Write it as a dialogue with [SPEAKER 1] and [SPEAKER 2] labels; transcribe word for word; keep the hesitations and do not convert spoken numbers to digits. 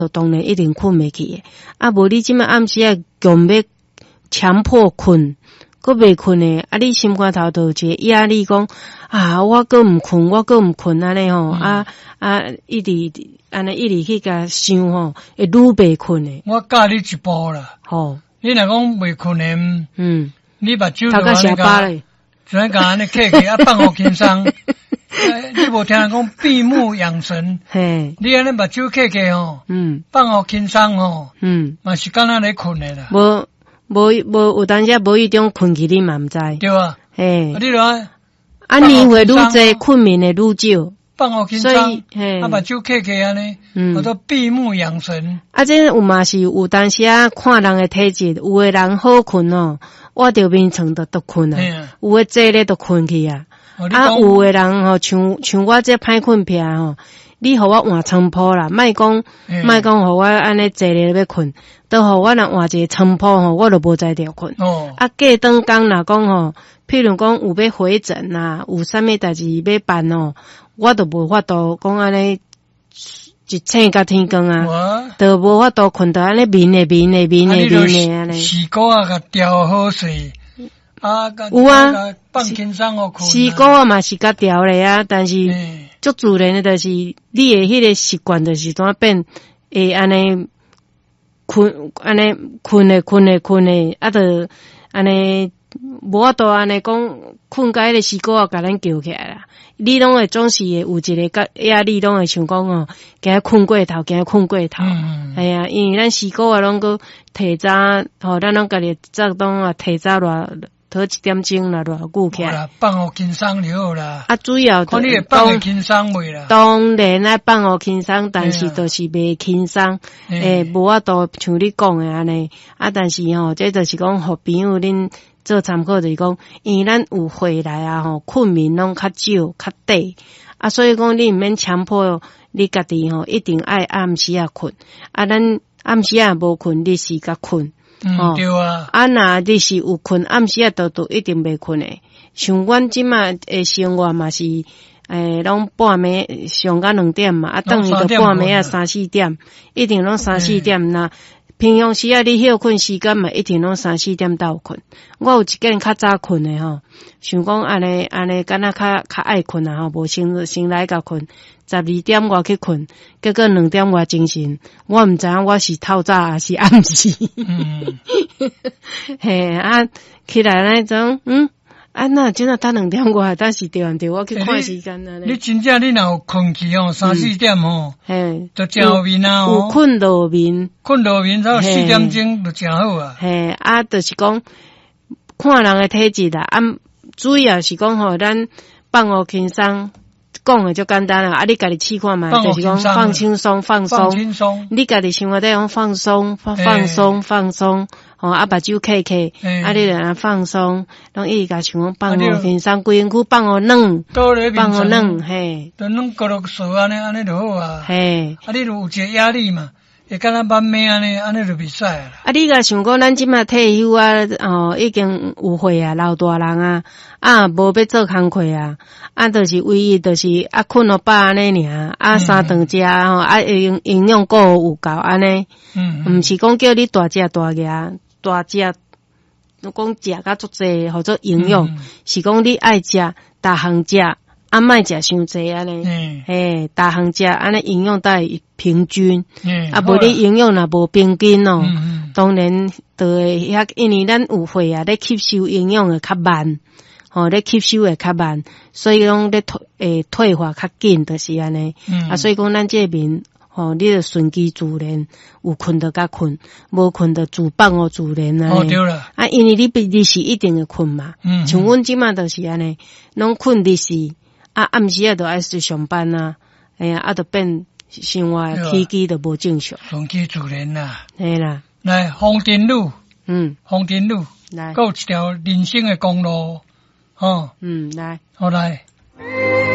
[SPEAKER 1] 当然一定困袂去诶。啊，无你即摆暗时啊，强要强迫困，佫袂困诶。啊，你心肝头就有一个压力讲啊，我佫毋困，我佫毋困安尼吼，啊啊，一直安尼一直去甲想吼，会愈袂困诶。
[SPEAKER 2] 我教你一步啦，
[SPEAKER 1] 吼，
[SPEAKER 2] 你若讲袂困诶，
[SPEAKER 1] 嗯，
[SPEAKER 2] 你目睭
[SPEAKER 1] 头壳下巴咧，
[SPEAKER 2] 就安甲安尼客气啊，放互轻松。你无听人讲闭目养神，
[SPEAKER 1] 嘿，
[SPEAKER 2] 你安尼目睭客气吼，
[SPEAKER 1] 嗯，
[SPEAKER 2] 放互轻松吼，
[SPEAKER 1] 嗯，
[SPEAKER 2] 嘛是敢若咧困诶啦。
[SPEAKER 1] 无无无有当时无迄种困去，你嘛毋知。
[SPEAKER 2] 对啊，
[SPEAKER 1] 嘿，
[SPEAKER 2] 啊你讲
[SPEAKER 1] 啊年岁愈侪，困眠会愈少。
[SPEAKER 2] 放互轻松，
[SPEAKER 1] 所以嘿，
[SPEAKER 2] 啊目睭客气安尼，
[SPEAKER 1] 嗯，
[SPEAKER 2] 叫做闭目养神。
[SPEAKER 1] 啊，这有嘛是有当时啊，看人诶体质，有诶人好困哦，我着眠床就都困啊，有诶坐咧都困去啊。啊，有诶人吼，像像我这歹困癖吼，你互我换床铺啦，莫讲莫讲互我安尼坐咧要困，都互我若换一个床铺吼，我都无在着困。哦，啊，过当工若讲吼，譬如讲有要回诊啊，有啥物代志要办哦，我都无法度讲安尼一醒到天光啊，都无法度困到安尼眠诶眠诶眠诶眠诶安尼。
[SPEAKER 2] 时鼓啊，甲调好势。啊，
[SPEAKER 1] 有啊，
[SPEAKER 2] 放轻松哦，困。
[SPEAKER 1] 时鼓啊嘛是甲调咧啊，但是足自然诶，就是你诶迄个习惯，就是怎变会安尼困，安尼困诶困诶困诶，啊，着安尼无法度安尼讲困甲迄个时鼓啊，甲咱叫起来啦。你拢会总是会有一个甲压力，拢会想讲哦，今日困过头，今日困过头。嗯，哎呀，因为咱时鼓啊，拢个提早，吼，咱拢家己早当啊提早偌。头一点钟啦，偌久起来，
[SPEAKER 2] 放互轻松就好啦。
[SPEAKER 1] 啊，主要
[SPEAKER 2] 看你会放互轻松未啦？
[SPEAKER 1] 当然啊，放互轻松，但是就是袂轻松，诶，无法度像你讲诶安尼。啊，但是吼，这就是讲，互朋友恁做参考，就是讲，因为咱有回来啊，吼，困眠拢较少、较短，啊，所以讲你毋免强迫你家己吼，一定爱暗时啊困，啊，咱暗时啊无困，你是甲困。
[SPEAKER 2] 嗯，对啊。
[SPEAKER 1] 啊，若你是有困，暗时啊，都都一定袂困诶。像阮即马诶生活嘛是，诶，拢半暝上到两点嘛，啊，等于着半暝啊三四点，一定拢三四点啦。平常时啊，你休困时间嘛，一定拢三四点到困。我有一个人较早困诶吼，想讲安尼安尼，敢若较较爱困啊吼，无先先来甲困。十二点我去困，结果两点我精神，我毋知影我是透早还是暗时。嗯，嘿啊，起来那种，嗯，啊那真啊等两点我，但是对啊对，我去看时间啊。
[SPEAKER 2] 你真正你若有困去哦，三四点哦，嘿，就真有眠啊哦。
[SPEAKER 1] 有困就有眠，
[SPEAKER 2] 困就有眠，差不多四点钟就真好啊。
[SPEAKER 1] 嘿，啊，就是讲看人诶体质啦，啊，主要是讲吼，咱放互轻松。讲诶就简单啦，啊！你家己试看嘛，就是讲放轻松，放松。放轻松。你家己生活在讲放松，放放松，放松。哦，啊，目睭开开，啊，你著放松，拢一直甲想讲放互轻松，规身躯放互软，放互软，嘿。
[SPEAKER 2] 都拢高落手安尼，安尼就好啊。
[SPEAKER 1] 嘿。
[SPEAKER 2] 啊，你著有一个压力嘛，会敢若慢慢安尼，安尼就袂使啦。
[SPEAKER 1] 啊，你甲想讲咱即马退休啊，哦，已经有岁啊，老大人啊，啊，无要做工课啊。啊，就是唯一就是啊，困落饱安尼尔，啊，三顿食吼，啊，营营养够有够安尼，嗯，毋是讲叫你大食大牙，大食，讲食甲足济或者营养，嗯、是讲你爱食，逐项食，啊，莫食伤济安尼，嗯，嘿，逐项食，安尼营养才会平均，嗯，啊，无你营养若无平均哦，嗯嗯、当然就会遐，因为咱有岁啊，咧吸收营养会较慢。吼，咧吸收会较慢，所以讲咧退诶退化较紧，就是安尼。嗯、啊，所以讲咱这边吼，你著顺其自然，有困就甲困，无困就自放互自然啊。
[SPEAKER 2] 哦，对啦。
[SPEAKER 1] 啊，因为你你是一定会困嘛。嗯。像阮即马就是安尼，拢困日时，啊暗时啊著爱去上班啊，哎呀，啊著变生活起居著无正常。
[SPEAKER 2] 顺其自然啦。
[SPEAKER 1] 嘿啦。
[SPEAKER 2] 来，红灯路。
[SPEAKER 1] 嗯。
[SPEAKER 2] 红灯路。来。还有一条人生的公路。哦，
[SPEAKER 1] 嗯，来，
[SPEAKER 2] 好来。